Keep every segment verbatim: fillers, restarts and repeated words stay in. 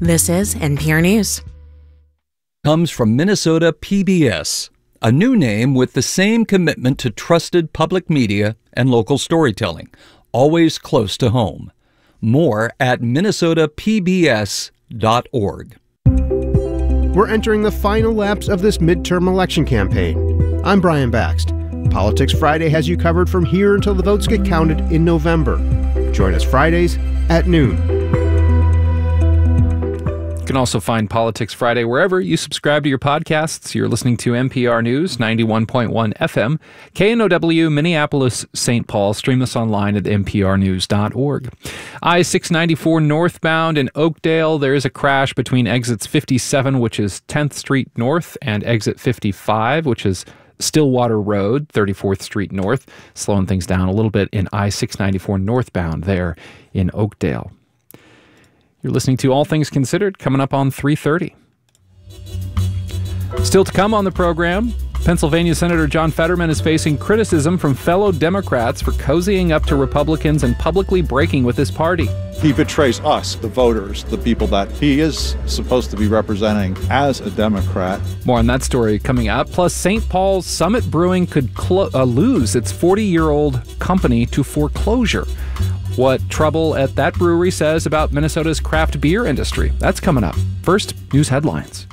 This is N P R News. Comes from Minnesota P B S, a new name with the same commitment to trusted public media and local storytelling, always close to home. More at minnesota p b s dot org. We're entering the final laps of this midterm election campaign. I'm Brian Baxt. Politics Friday has you covered from here until the votes get counted in November. Join us Fridays at noon. You can also find Politics Friday wherever you subscribe to your podcasts. You're listening to N P R News, ninety-one point one F M, K N O W, Minneapolis, Saint Paul. Stream us online at n p r news dot org. I six ninety-four northbound in Oakdale, there is a crash between exits fifty-seven, which is tenth Street North, and exit fifty-five, which is Stillwater Road, thirty-fourth Street North, slowing things down a little bit in I six ninety-four northbound there in Oakdale. You're listening to All Things Considered, coming up on three thirty. Still to come on the program, Pennsylvania Senator John Fetterman is facing criticism from fellow Democrats for cozying up to Republicans and publicly breaking with his party. He betrays us, the voters, the people that he is supposed to be representing as a Democrat. More on that story coming up. Plus, Saint Paul's Summit Brewing could clo- uh, lose its forty-year-old company to foreclosure. What trouble at that brewery says about Minnesota's craft beer industry. That's coming up. First, news headlines.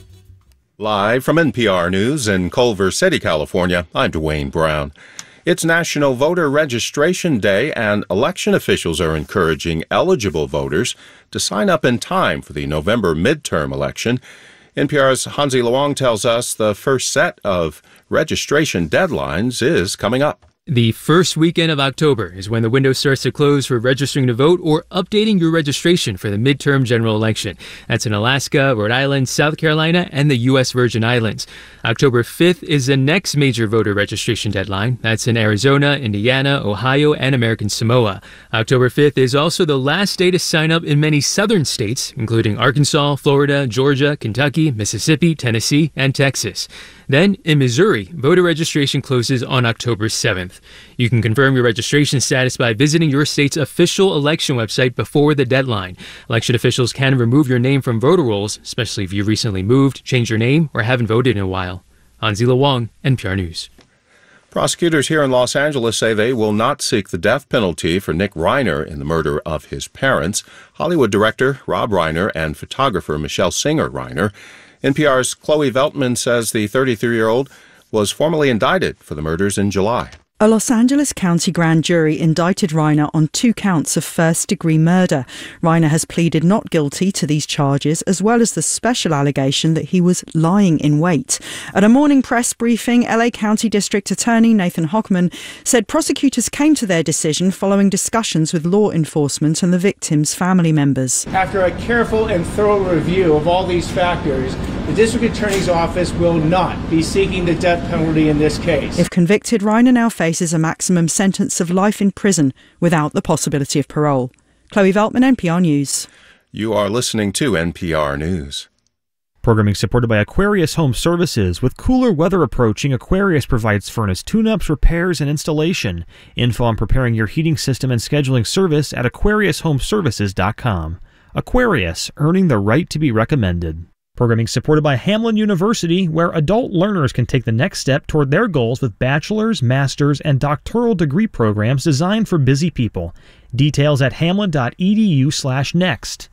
Live from N P R News in Culver City, California, I'm Dwayne Brown. It's National Voter Registration Day, and election officials are encouraging eligible voters to sign up in time for the November midterm election. N P R's Hansi Luong tells us the first set of registration deadlines is coming up. The first weekend of October is when the window starts to close for registering to vote or updating your registration for the midterm general election. That's in Alaska, Rhode Island, South Carolina, and the U S Virgin Islands. October fifth is the next major voter registration deadline. That's in Arizona, Indiana, Ohio, and American Samoa. October fifth is also the last day to sign up in many southern states, including Arkansas, Florida, Georgia, Kentucky, Mississippi, Tennessee, and Texas. Then, in Missouri, voter registration closes on October seventh. You can confirm your registration status by visiting your state's official election website before the deadline. Election officials can remove your name from voter rolls, especially if you recently moved, changed your name, or haven't voted in a while. Hansi Luong, N P R News. Prosecutors here in Los Angeles say they will not seek the death penalty for Nick Reiner in the murder of his parents, Hollywood director Rob Reiner and photographer Michelle Singer Reiner. N P R's Chloe Veltman says the thirty-three-year-old was formally indicted for the murders in July. A Los Angeles County grand jury indicted Reiner on two counts of first-degree murder. Reiner has pleaded not guilty to these charges, as well as the special allegation that he was lying in wait. At a morning press briefing, L A County District Attorney Nathan Hochman said prosecutors came to their decision following discussions with law enforcement and the victims' family members. After a careful and thorough review of all these factors, the District Attorney's Office will not be seeking the death penalty in this case. If convicted, Reiner now faces a maximum sentence of life in prison without the possibility of parole. Chloe Veltman, N P R News. You are listening to N P R News. Programming supported by Aquarius Home Services. With cooler weather approaching, Aquarius provides furnace tune-ups, repairs, and installation. Info on preparing your heating system and scheduling service at aquarius home services dot com. Aquarius, earning the right to be recommended. Programming supported by Hamline University, where adult learners can take the next step toward their goals with bachelor's, master's, and doctoral degree programs designed for busy people. Details at hamline dot e d u slash next.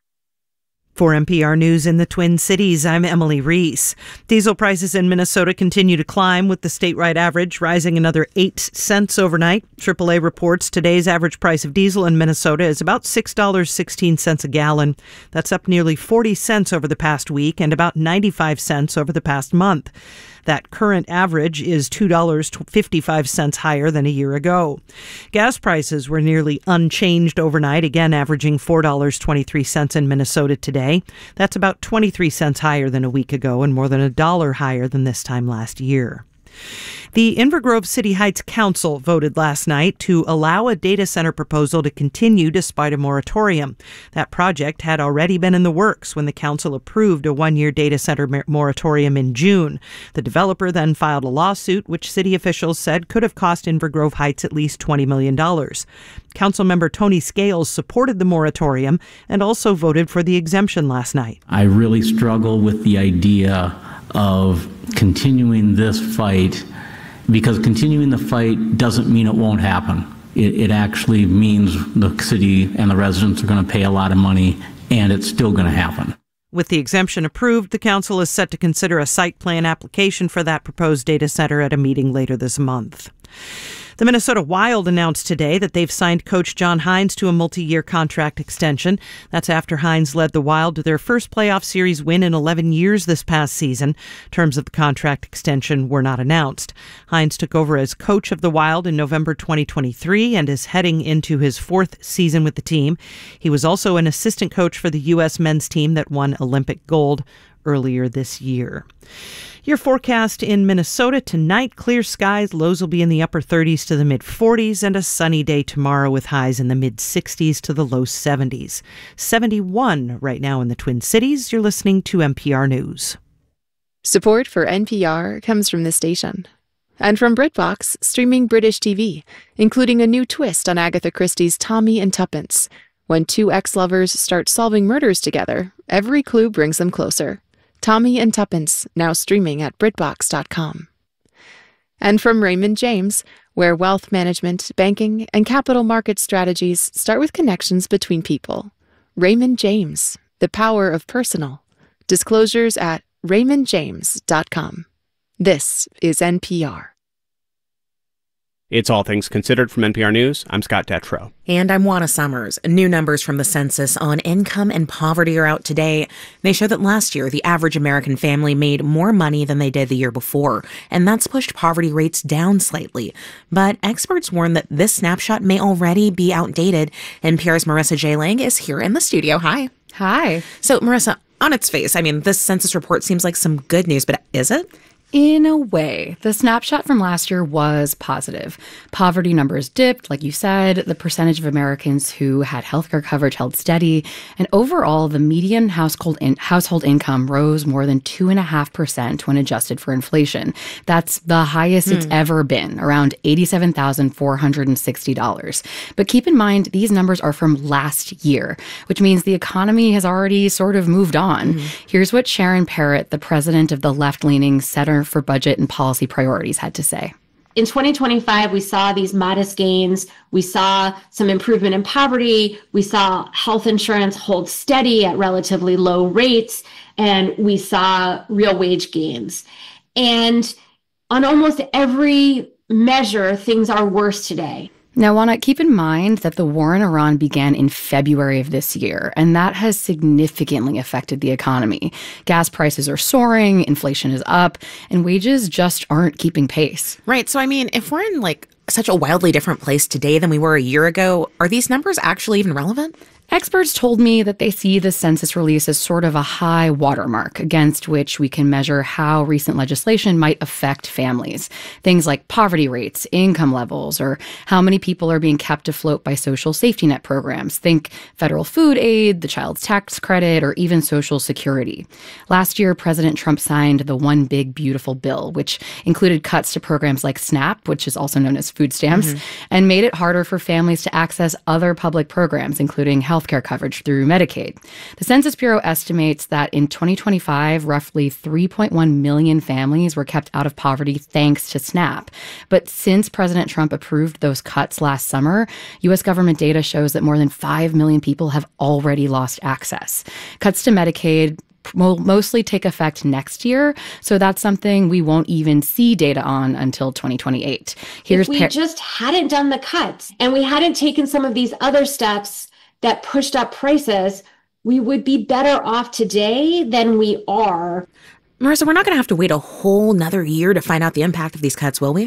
For N P R News in the Twin Cities, I'm Emily Reese. Diesel prices in Minnesota continue to climb, with the statewide average rising another eight cents overnight. triple A reports today's average price of diesel in Minnesota is about six dollars and sixteen cents a gallon. That's up nearly forty cents over the past week and about ninety-five cents over the past month. That current average is two dollars and fifty-five cents higher than a year ago. Gas prices were nearly unchanged overnight, again averaging four dollars and twenty-three cents in Minnesota today. That's about twenty-three cents higher than a week ago and more than a dollar higher than this time last year. The Inver Grove City Heights Council voted last night to allow a data center proposal to continue despite a moratorium. That project had already been in the works when the council approved a one-year data center moratorium in June. The developer then filed a lawsuit, which city officials said could have cost Inver Grove Heights at least twenty million dollars. Councilmember Tony Scales supported the moratorium and also voted for the exemption last night. I really struggle with the idea of continuing this fight, because continuing the fight doesn't mean it won't happen. It, it actually means the city and the residents are going to pay a lot of money, and it's still going to happen. With the exemption approved, the council is set to consider a site plan application for that proposed data center at a meeting later this month. The Minnesota Wild announced today that they've signed coach John Hynes to a multi-year contract extension. That's after Hynes led the Wild to their first playoff series win in eleven years this past season. Terms of the contract extension were not announced. Hynes took over as coach of the Wild in November twenty twenty-three and is heading into his fourth season with the team. He was also an assistant coach for the U S men's team that won Olympic gold earlier this year. Your forecast in Minnesota tonight: clear skies, lows will be in the upper thirties to the mid forties, and a sunny day tomorrow with highs in the mid sixties to the low seventies. seventy-one right now in the Twin Cities. You're listening to N P R News. Support for N P R comes from this station and from BritBox, streaming British T V, including a new twist on Agatha Christie's Tommy and Tuppence. When two ex-lovers start solving murders together, every clue brings them closer. Tommy and Tuppence, now streaming at Britbox dot com. And from Raymond James, where wealth management, banking, and capital market strategies start with connections between people. Raymond James, the power of personal. Disclosures at Raymond James dot com. This is N P R. It's All Things Considered from N P R News. I'm Scott Detrow. And I'm Juana Summers. New numbers from the census on income and poverty are out today. They show that last year, the average American family made more money than they did the year before, and that's pushed poverty rates down slightly. But experts warn that this snapshot may already be outdated. N P R's Marissa J. Lang is here in the studio. Hi. Hi. So, Marissa, on its face, I mean, this census report seems like some good news, but is it? In a way, the snapshot from last year was positive. Poverty numbers dipped, like you said. The percentage of Americans who had healthcare coverage held steady. And overall, the median household in- household income rose more than two point five percent when adjusted for inflation. That's the highest mm. it's ever been, around eighty-seven thousand four hundred sixty dollars. But keep in mind, these numbers are from last year, which means the economy has already sort of moved on. Mm. Here's what Sharon Parrott, the president of the left-leaning Center for Budget and Policy Priorities, had to say. In twenty twenty-five, we saw these modest gains. We saw some improvement in poverty. We saw health insurance hold steady at relatively low rates, and we saw real wage gains. And on almost every measure, things are worse today. Now, Juana, keep in mind that the war in Iran began in February of this year, and that has significantly affected the economy. Gas prices are soaring, inflation is up, and wages just aren't keeping pace. Right. So, I mean, if we're in like such a wildly different place today than we were a year ago, are these numbers actually even relevant? Experts told me that they see the census release as sort of a high watermark against which we can measure how recent legislation might affect families. Things like poverty rates, income levels, or how many people are being kept afloat by social safety net programs. Think federal food aid, the child's tax credit, or even Social Security. Last year, President Trump signed the One Big Beautiful Bill, which included cuts to programs like SNAP, which is also known as food stamps, mm-hmm. and made it harder for families to access other public programs, including health healthcare coverage through Medicaid. The Census Bureau estimates that in twenty twenty-five, roughly three point one million families were kept out of poverty thanks to SNAP. But since President Trump approved those cuts last summer, U S government data shows that more than five million people have already lost access. Cuts to Medicaid will mostly take effect next year, so that's something we won't even see data on until twenty twenty-eight. Here's if we par- just hadn't done the cuts and we hadn't taken some of these other steps that pushed up prices, we would be better off today than we are. Marissa, we're not going to have to wait a whole nother year to find out the impact of these cuts, will we?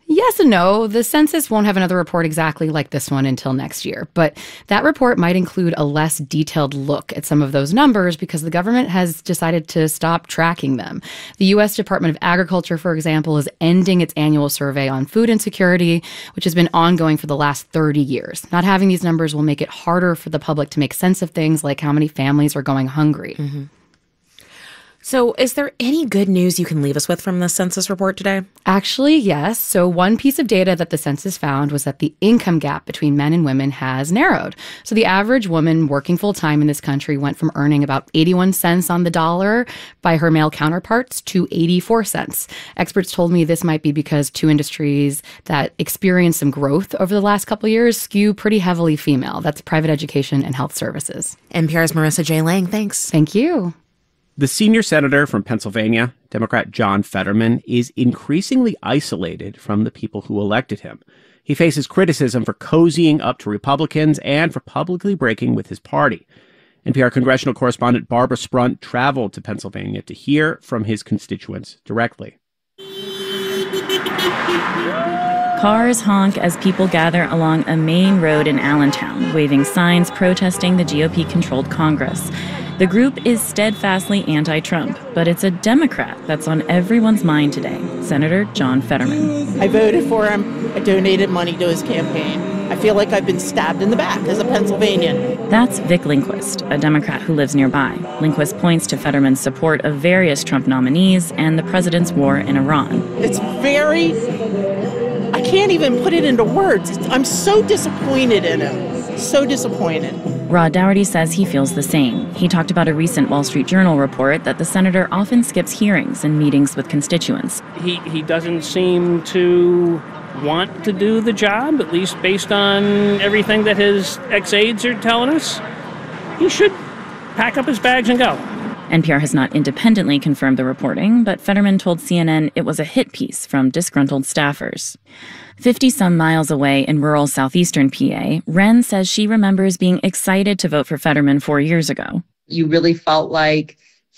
Yes and no. The census won't have another report exactly like this one until next year, but that report might include a less detailed look at some of those numbers because the government has decided to stop tracking them. The U S Department of Agriculture, for example, is ending its annual survey on food insecurity, which has been ongoing for the last thirty years. Not having these numbers will make it harder for the public to make sense of things like how many families are going hungry. Mm-hmm. So is there any good news you can leave us with from this census report today? Actually, yes. So one piece of data that the census found was that the income gap between men and women has narrowed. So the average woman working full-time in this country went from earning about eighty-one cents on the dollar by her male counterparts to eighty-four cents. Experts told me this might be because two industries that experienced some growth over the last couple of years skew pretty heavily female. That's private education and health services. N P R's Marissa J. Lang, thanks. Thank you. The senior senator from Pennsylvania, Democrat John Fetterman, is increasingly isolated from the people who elected him. He faces criticism for cozying up to Republicans and for publicly breaking with his party. N P R congressional correspondent Barbara Sprunt traveled to Pennsylvania to hear from his constituents directly. Cars honk as people gather along a main road in Allentown, waving signs protesting the G O P-controlled Congress. The group is steadfastly anti-Trump, but it's a Democrat that's on everyone's mind today, Senator John Fetterman. I voted for him. I donated money to his campaign. I feel like I've been stabbed in the back as a Pennsylvanian. That's Vic Lindquist, a Democrat who lives nearby. Lindquist points to Fetterman's support of various Trump nominees and the president's war in Iran. It's very... I can't even put it into words. I'm so disappointed in him. So disappointed. Rod Dougherty says he feels the same. He talked about a recent Wall Street Journal report that the senator often skips hearings and meetings with constituents. He, he doesn't seem to want to do the job, at least based on everything that his ex-aides are telling us. He should pack up his bags and go. N P R has not independently confirmed the reporting, but Fetterman told C N N it was a hit piece from disgruntled staffers. fifty-some miles away in rural southeastern P A, Wren says she remembers being excited to vote for Fetterman four years ago. You really felt like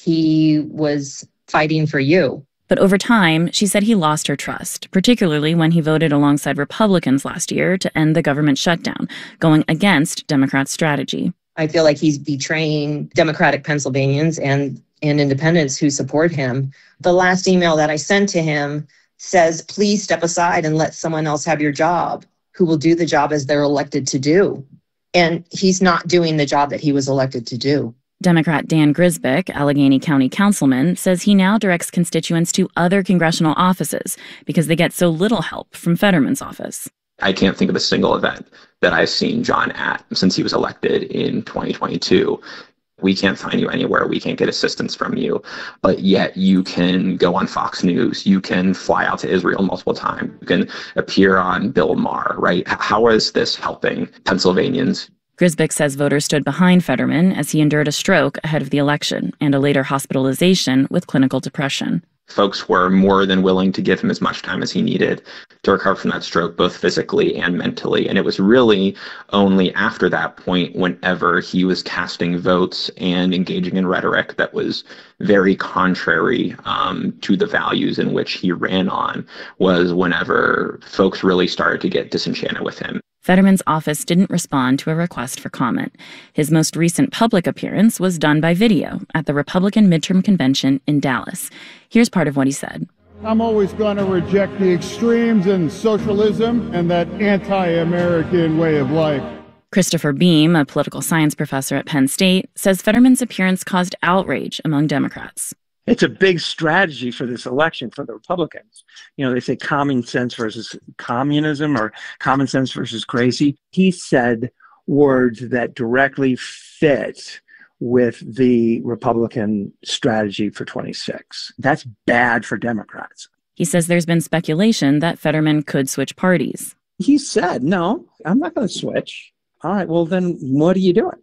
he was fighting for you. But over time, she said he lost her trust, particularly when he voted alongside Republicans last year to end the government shutdown, going against Democrats' strategy. I feel like he's betraying Democratic Pennsylvanians and, and independents who support him. The last email that I sent to him says, please step aside and let someone else have your job who will do the job as they're elected to do. And he's not doing the job that he was elected to do. Democrat Dan Grisbick, Allegheny County councilman, says he now directs constituents to other congressional offices because they get so little help from Fetterman's office. I can't think of a single event that I've seen John at since he was elected in twenty twenty-two. We can't find you anywhere. We can't get assistance from you. But yet you can go on Fox News. You can fly out to Israel multiple times. You can appear on Bill Maher, right? How is this helping Pennsylvanians? Grisbick says voters stood behind Fetterman as he endured a stroke ahead of the election and a later hospitalization with clinical depression. Folks were more than willing to give him as much time as he needed to recover from that stroke, both physically and mentally. And it was really only after that point, whenever he was casting votes and engaging in rhetoric that was very contrary um, to the values in which he ran on, was whenever folks really started to get disenchanted with him. Fetterman's office didn't respond to a request for comment. His most recent public appearance was done by video at the Republican midterm convention in Dallas. Here's part of what he said. I'm always going to reject the extremes in socialism and that anti-American way of life. Christopher Beam, a political science professor at Penn State, says Fetterman's appearance caused outrage among Democrats. It's a big strategy for this election for the Republicans. You know, they say common sense versus communism or common sense versus crazy. He said words that directly fit with the Republican strategy for twenty-six. That's bad for Democrats. He says there's been speculation that Fetterman could switch parties. He said, no, I'm not going to switch. All right, well, then what are you doing?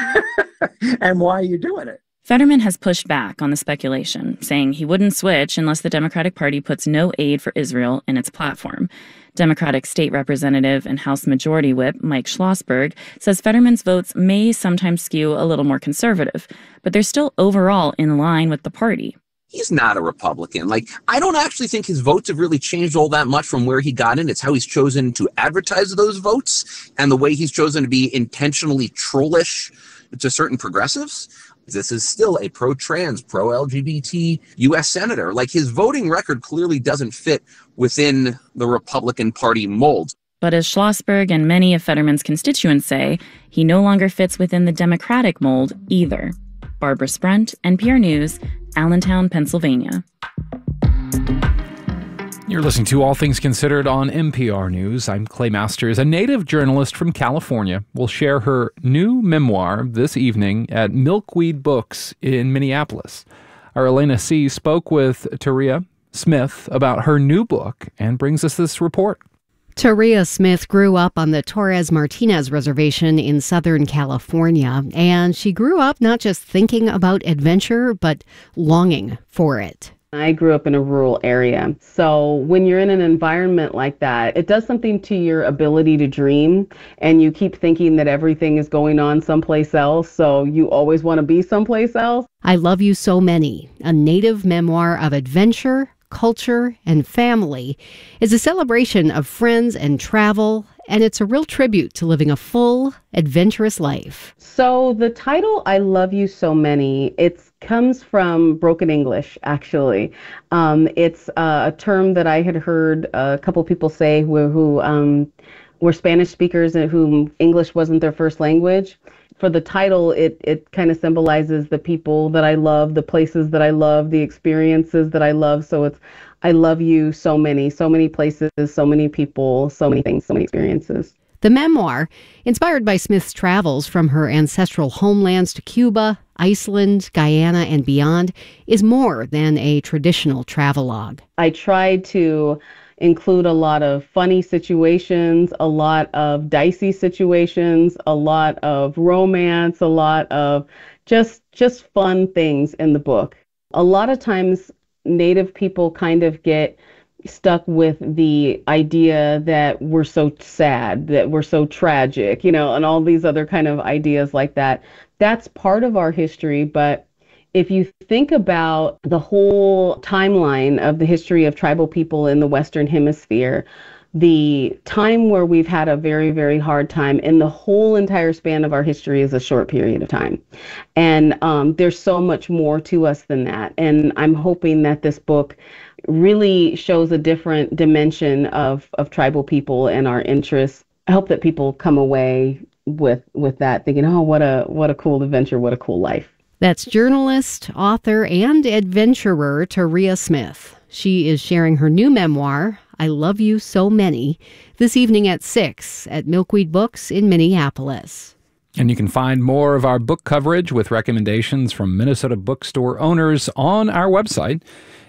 And why are you doing it? Fetterman has pushed back on the speculation, saying he wouldn't switch unless the Democratic Party puts no aid for Israel in its platform. Democratic State Representative and House Majority Whip Mike Schlossberg says Fetterman's votes may sometimes skew a little more conservative, but they're still overall in line with the party. he's not a Republican. Like, I don't actually think his votes have really changed all that much from where he got in. It's how he's chosen to advertise those votes and the way he's chosen to be intentionally trollish to certain progressives. This is still a pro-trans, pro-L G B T U S senator. Like, his voting record clearly doesn't fit within the Republican Party mold. But as Schlossberg and many of Fetterman's constituents say, he no longer fits within the Democratic mold either. Barbara Sprunt, N P R News, Allentown, Pennsylvania. You're listening to All Things Considered on N P R News. I'm Clay Masters. A native journalist from California will share her new memoir this evening at Milkweed Books in Minneapolis. Our Elena C. spoke with Taria Smith about her new book and brings us this report. Taria Smith grew up on the Torres Martinez Reservation in Southern California, and she grew up not just thinking about adventure, but longing for it. I grew up in a rural area, so when you're in an environment like that, it does something to your ability to dream, and you keep thinking that everything is going on someplace else, so you always want to be someplace else. I Love You So Many, a native memoir of adventure, culture, and family, is a celebration of friends and travel, and it's a real tribute to living a full, adventurous life. So the title, I Love You So Many, it comes from broken English, actually. Um, it's uh, a term that I had heard a couple people say who, who um, were Spanish speakers and whom English wasn't their first language. For the title, it, it kind of symbolizes the people that I love, the places that I love, the experiences that I love. So it's, I love you so many, so many places, so many people, so many things, so many experiences. The memoir, inspired by Smith's travels from her ancestral homelands to Cuba, Iceland, Guyana, and beyond, is more than a traditional travelogue. I tried to include a lot of funny situations, a lot of dicey situations, a lot of romance, a lot of just just fun things in the book. A lot of times Native people kind of get stuck with the idea that we're so sad, that we're so tragic, you know, and all these other kind of ideas like that. That's part of our history, but if you think about the whole timeline of the history of tribal people in the Western Hemisphere, the time where we've had a very, very hard time in the whole entire span of our history is a short period of time. And um, there's so much more to us than that. And I'm hoping that this book really shows a different dimension of, of tribal people and our interests. I hope that people come away with with that thinking, oh, what a what a cool adventure, what a cool life. That's journalist, author, and adventurer Taria Smith. She is sharing her new memoir, I Love You So Many, this evening at six at Milkweed Books in Minneapolis. And you can find more of our book coverage with recommendations from Minnesota bookstore owners on our website,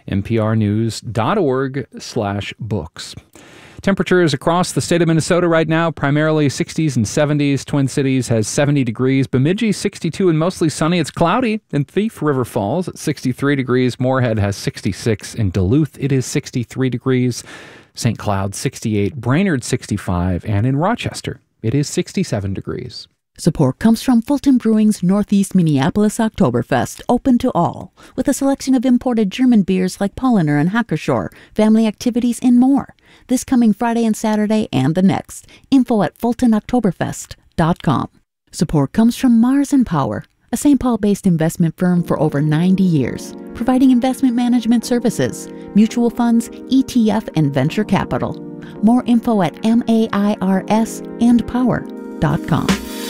nprnews.org slash books. Temperatures across the state of Minnesota right now, primarily sixties and seventies. Twin Cities has seventy degrees. Bemidji, sixty-two and mostly sunny. It's cloudy in Thief River Falls at sixty-three degrees. Moorhead has sixty-six. In Duluth, it is sixty-three degrees. Saint Cloud, sixty-eight. Brainerd, sixty-five. And in Rochester, it is sixty-seven degrees. Support comes from Fulton Brewing's Northeast Minneapolis Oktoberfest, open to all, with a selection of imported German beers like Polliner and Hackershore, family activities, and more. This coming Friday and Saturday and the next. Info at fulton oktoberfest dot com. Support comes from Mars and Power, a Saint Paul-based investment firm for over ninety years, providing investment management services, mutual funds, E T F, and venture capital. More info at M A I R S and power dot com.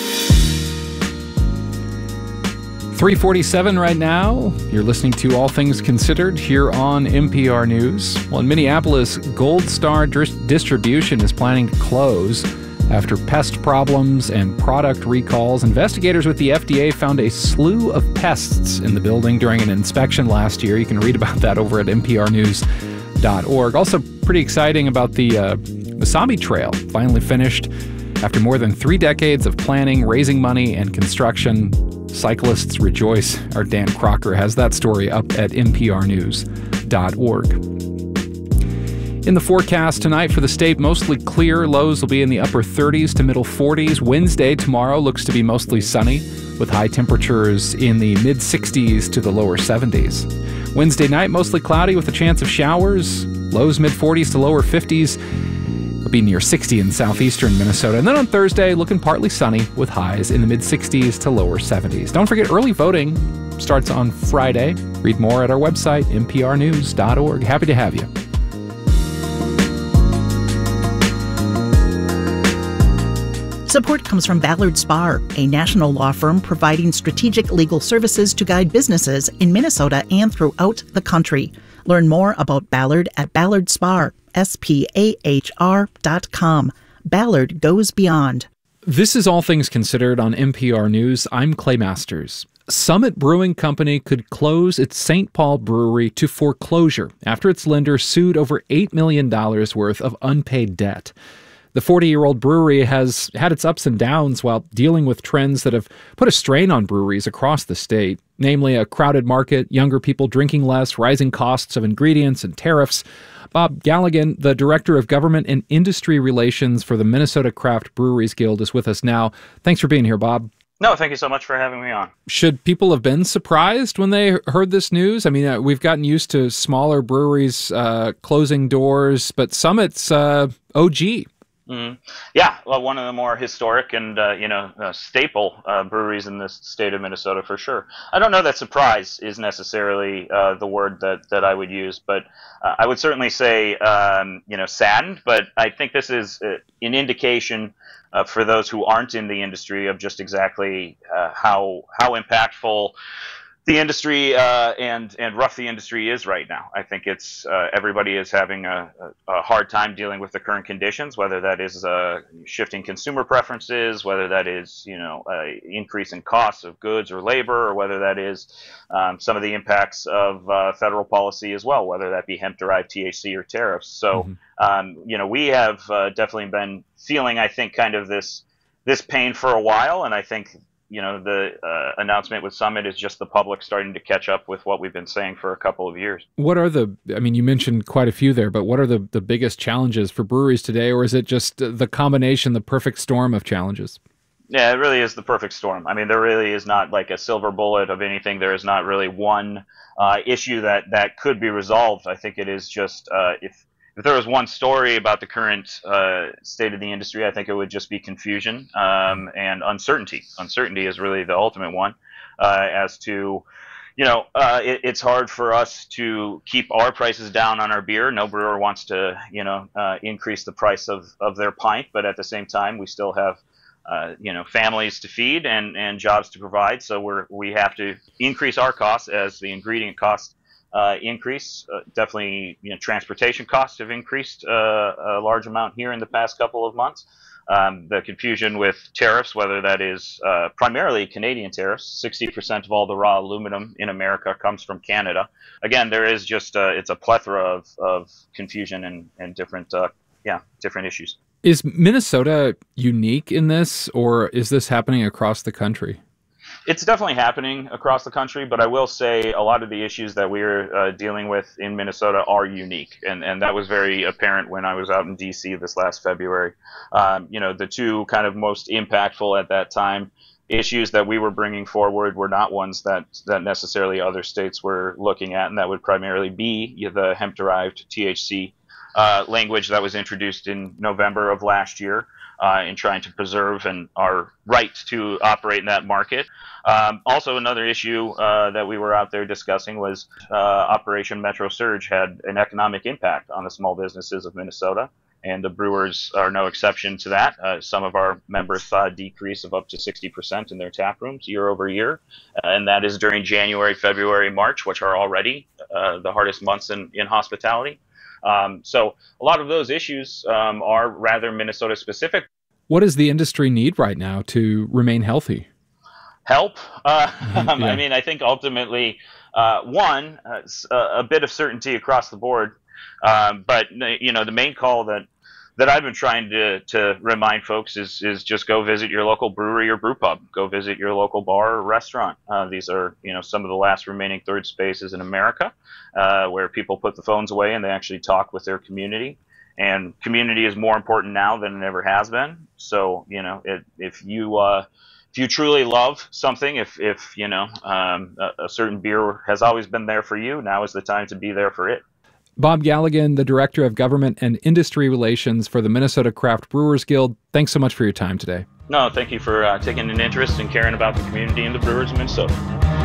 three forty-seven right now. You're listening to All Things Considered here on N P R News. Well, in Minneapolis, Gold Star Dris- Distribution is planning to close after pest problems and product recalls. Investigators with the F D A found a slew of pests in the building during an inspection last year. You can read about that over at N P R news dot org. Also, pretty exciting about the uh, Wasabi Trail, finally finished after more than three decades of planning, raising money, and construction. Cyclists rejoice. Our Dan Crocker has that story up at N P R news dot org. In the forecast tonight for the state, mostly clear. Lows will be in the upper thirties to middle forties. Wednesday, tomorrow, looks to be mostly sunny with high temperatures in the mid sixties to the lower seventies. Wednesday night, mostly cloudy with a chance of showers. Lows mid-forties to lower fifties. It'll be near sixty in southeastern Minnesota. And then on Thursday, looking partly sunny with highs in the mid-sixties to lower seventies. Don't forget, early voting starts on Friday. Read more at our website, n p r news dot org. Happy to have you. Support comes from Ballard Spahr, a national law firm providing strategic legal services to guide businesses in Minnesota and throughout the country. Learn more about Ballard at Ballard Spahr, S P A H R dot com. Ballard goes beyond. This is All Things Considered on N P R News. I'm Clay Masters. Summit Brewing Company could close its Saint Paul brewery to foreclosure after its lender sued over eight million dollars worth of unpaid debt. The forty-year-old brewery has had its ups and downs while dealing with trends that have put a strain on breweries across the state, namely a crowded market, younger people drinking less, rising costs of ingredients, and tariffs. Bob Galligan, the Director of Government and Industry Relations for the Minnesota Craft Breweries Guild, is with us now. Thanks for being here, Bob. No, thank you so much for having me on. Should people have been surprised when they heard this news? I mean, uh, we've gotten used to smaller breweries uh, closing doors, but Summit's uh, O G. Mm-hmm. Yeah, well, one of the more historic and uh, you know uh, staple uh, breweries in this state of Minnesota for sure. I don't know that surprise is necessarily uh, the word that, that I would use, but uh, I would certainly say um, you know saddened. But I think this is uh, an indication uh, for those who aren't in the industry of just exactly uh, how how impactful the industry uh, and and rough the industry is right now. I think it's uh, everybody is having a, a hard time dealing with the current conditions, whether that is uh, shifting consumer preferences, whether that is you know uh, increase in costs of goods or labor, or whether that is um, some of the impacts of uh, federal policy as well, whether that be hemp-derived T H C or tariffs. So mm-hmm. um, you know we have uh, definitely been feeling, I think, kind of this this pain for a while, and I think. You know, the uh, announcement with Summit is just the public starting to catch up with what we've been saying for a couple of years. What are the, I mean, you mentioned quite a few there, but what are the, the biggest challenges for breweries today, or is it just the combination, the perfect storm of challenges? Yeah, it really is the perfect storm. I mean, there really is not like a silver bullet of anything. There is not really one uh, issue that, that could be resolved. I think it is just, uh, if If there was one story about the current uh, state of the industry, I think it would just be confusion um, and uncertainty. Uncertainty is really the ultimate one uh, as to, you know, uh, it, it's hard for us to keep our prices down on our beer. No brewer wants to, you know, uh, increase the price of, of their pint, but at the same time, we still have, uh, you know, families to feed and, and jobs to provide. So we're we have to increase our costs as the ingredient costs Uh, increase. Uh, definitely, you know, transportation costs have increased uh, a large amount here in the past couple of months. Um, the confusion with tariffs, whether that is uh, primarily Canadian tariffs, sixty percent of all the raw aluminum in America comes from Canada. Again, there is just a, it's a plethora of, of confusion and, and different, uh, yeah, different issues. Is Minnesota unique in this, or is this happening across the country? It's definitely happening across the country, but I will say a lot of the issues that we're uh, dealing with in Minnesota are unique, and, and that was very apparent when I was out in D C this last February. Um, you know, the two kind of most impactful at that time issues that we were bringing forward were not ones that, that necessarily other states were looking at, and that would primarily be the hemp-derived T H C uh, language that was introduced in November of last year. Uh, in trying to preserve and our right to operate in that market. Um, also, another issue uh, that we were out there discussing was uh, Operation Metro Surge had an economic impact on the small businesses of Minnesota, and the brewers are no exception to that. Uh, some of our members saw a decrease of up to sixty percent in their tap rooms year over year, uh, and that is during January, February, March, which are already uh, the hardest months in, in hospitality. Um, so a lot of those issues um, are rather Minnesota specific. What does the industry need right now to remain healthy? Help. Uh, yeah. I mean, I think ultimately, uh, one, uh, a bit of certainty across the board. Um, but, you know, the main call that, that I've been trying to, to remind folks is, is just go visit your local brewery or brew pub. Go visit your local bar or restaurant. Uh, these are, you know, some of the last remaining third spaces in America uh, where people put the phones away and they actually talk with their community. And community is more important now than it ever has been. So, you know, it, if you uh, if you truly love something, if if you know um, a, a certain beer has always been there for you, now is the time to be there for it. Bob Galligan, the Director of Government and Industry Relations for the Minnesota Craft Brewers Guild, thanks so much for your time today. No, thank you for uh, taking an interest and caring about the community and the brewers of Minnesota.